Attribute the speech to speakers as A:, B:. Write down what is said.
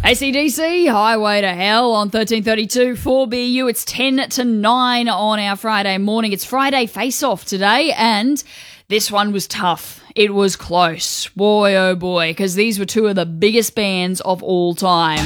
A: AC/DC, Highway to Hell on 1332 4BU. It's 10 to 9 on our Friday morning. It's Friday Face-Off today, and this one was tough. It was close. Boy, oh boy, because these were two of the biggest bands of all time.